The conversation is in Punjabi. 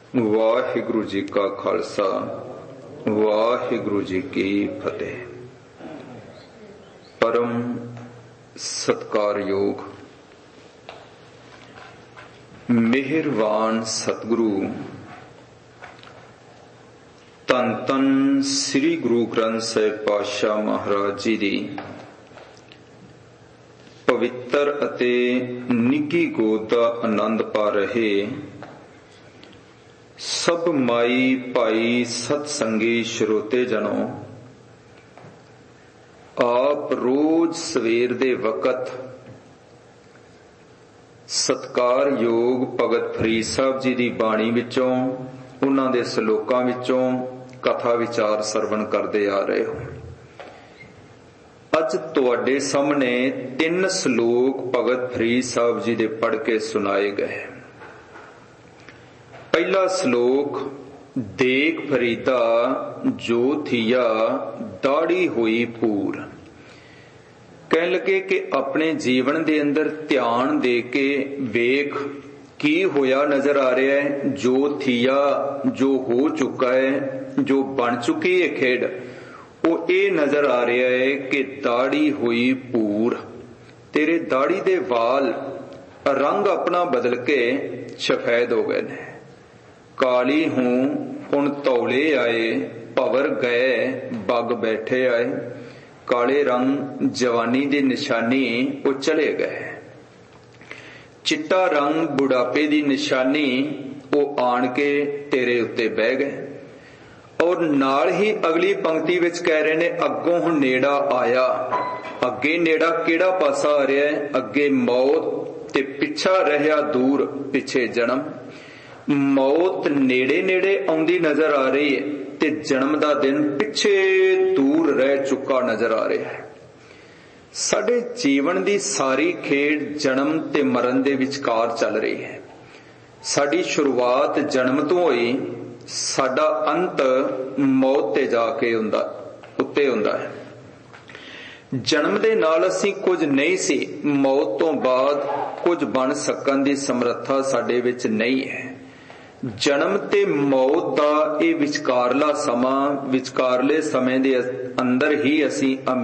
ਵਾਹਿਗੁਰੂ ਜੀ ਕਾ ਖਾਲਸਾ, ਵਾਹਿਗੁਰੂ ਜੀ ਕੀ ਫਤਿਹ। ਪਰਮ ਸਤਿਕਾਰਯੋਗ ਮਿਹਰਬਾਨ ਸਤਿਗੁਰੂ ਧੰਨ ਧੰਨ ਸ੍ਰੀ ਗੁਰੂ ਗ੍ਰੰਥ ਸਾਹਿਬ ਪਾਤਸ਼ਾਹ ਮਹਾਰਾਜ ਜੀ ਦੀ ਪਵਿੱਤਰ ਅਤੇ ਨਿੱਘੀ ਗੋਦ ਦਾ ਆਨੰਦ ਪਾ ਰਹੇ ਸਭ ਮਾਈ ਭਾਈ ਸਤਸੰਗੀ ਸਰੋਤੇ ਜਨੋ, ਆਪ ਰੋਜ਼ ਸਵੇਰ ਦੇ ਵਕਤ ਸਤਿਕਾਰਯੋਗ ਭਗਤ ਫਰੀਦ ਸਾਹਿਬ ਜੀ ਦੀ ਬਾਣੀ ਵਿੱਚੋਂ, ਉਹਨਾਂ ਦੇ ਸ਼ਲੋਕਾਂ ਵਿੱਚੋਂ ਕਥਾ ਵਿਚਾਰ ਸਰਵਣ ਕਰਦੇ ਆ ਰਹੇ ਹੋ। ਅੱਜ ਤੁਹਾਡੇ ਸਾਹਮਣੇ 3 ਸ਼ਲੋਕ ਭਗਤ ਫਰੀਦ ਸਾਹਿਬ ਜੀ ਦੇ ਪੜ੍ਹ ਕੇ ਸੁਣਾਏ ਗਏ। ਪਹਿਲਾ ਸ਼ਲੋਕ, ਦੇਖ ਫਰੀਦਾ ਜੋ ਥੀਆ ਦਾੜੀ ਹੋਈ ਪੂਰ। ਕਹਿਣ ਲੱਗੇ ਕਿ ਆਪਣੇ ਜੀਵਨ ਦੇ ਅੰਦਰ ਧਿਆਨ ਦੇ ਕੇ ਵੇਖ ਕੀ ਹੋਇਆ ਨਜ਼ਰ ਆ ਰਿਹਾ ਹੈ। ਜੋ ਥੀਆ, ਜੋ ਹੋ ਚੁੱਕਾ ਹੈ, ਜੋ ਬਣ ਚੁੱਕੀ ਹੈ ਖੇਡ, ਉਹ ਇਹ ਨਜ਼ਰ ਆ ਰਿਹਾ ਹੈ ਕਿ ਦਾੜੀ ਹੋਈ ਪੂਰ। ਤੇਰੇ ਦਾੜੀ ਦੇ ਵਾਲ ਰੰਗ ਆਪਣਾ ਬਦਲ ਕੇ ਸਫੈਦ ਹੋ ਗਏ ਨੇ। ਕਾਲੀ ਹੂੰ ਹੁਣ ਤੌਲੇ ਆਏ, ਭਵਰ ਗਏ ਬੱਗ ਬੈਠੇ ਆਏ। ਕਾਲੇ ਰੰਗ ਜਵਾਨੀ ਦੀ ਨਿਸ਼ਾਨੀ ਉਹ ਚਲੇ ਗਏ। ਚਿੱਟਾ ਰੰਗ ਬੁਢਾਪੇ ਦੀ ਨਿਸ਼ਾਨੀ ਉਹ ਆਣ ਕੇ ਤੇਰੇ ਉੱਤੇ ਬਹਿ ਗਏ। ਔਰ ਨਾਲ ਹੀ ਅਗਲੀ ਪੰਕਤੀ ਵਿੱਚ ਕਹਿ ਰਹੇ ਨੇ, ਅੱਗੋਂ ਹੁਣ ਨੇੜਾ ਆਇਆ। ਅੱਗੇ ਨੇੜਾ ਕਿਹੜਾ ਪਾਸਾ ਆ ਰਿਹਾ ਹੈ? ਅੱਗੇ ਮੌਤ ਤੇ ਪਿੱਛਾ ਰਹਿਆ ਦੂਰ, ਪਿੱਛੇ ਜਨਮ। ਮੌਤ ਨੇੜੇ ਨੇੜੇ ਆਉਂਦੀ ਨਜ਼ਰ ਆ ਰਹੀ ਹੈ ਤੇ ਜਨਮ ਦਾ ਦਿਨ ਪਿੱਛੇ ਦੂਰ ਰਹਿ ਚੁੱਕਾ ਨਜ਼ਰ ਆ ਰਿਹਾ ਹੈ। ਸਾਡੇ ਜੀਵਨ ਦੀ ਸਾਰੀ ਖੇਡ ਜਨਮ ਤੇ ਮਰਨ ਦੇ ਵਿਚਕਾਰ ਚੱਲ ਰਹੀ ਹੈ। ਸਾਡੀ ਸ਼ੁਰੂਆਤ ਜਨਮ ਤੋਂ ਹੋਈ, ਸਾਡਾ ਅੰਤ ਮੌਤ ਤੇ ਜਾ ਕੇ ਉੱਤੇ ਹੁੰਦਾ ਹੈ। ਜਨਮ ਦੇ ਨਾਲ ਅਸੀਂ ਕੁਝ ਨਹੀਂ ਸੀ, ਮੌਤ ਤੋਂ ਬਾਅਦ ਕੁਝ ਬਣ ਸਕਣ ਦੀ ਸਮਰੱਥਾ ਸਾਡੇ ਵਿੱਚ ਨਹੀਂ ਹੈ। ਜਨਮ ਤੇ ਮੌਤ ਦਾ ਇਹ ਵਿਚਕਾਰਲਾ ਸਮਾਂ, ਵਿਚਕਾਰਲੇ ਸਮੇਂ ਦੇ ਅੰਦਰ ਹੀ ਅਸੀਂ